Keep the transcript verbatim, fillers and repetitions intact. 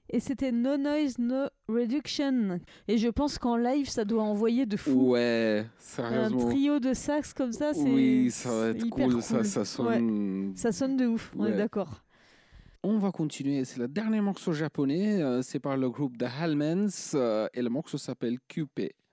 Et c'était No Noise, No Reduction. Et je pense qu'en live, ça doit envoyer de fou. Ouais, Un sérieusement. trio de sax comme ça, c'est Oui, ça va c'est être hyper cool. cool. Ça, ça sonne. Ouais. Ça sonne de ouf, on Ouais. est d'accord. On va continuer. C'est le dernier morceau japonais. euh, c'est par le groupe The Hellmans euh, et le morceau s'appelle Q P.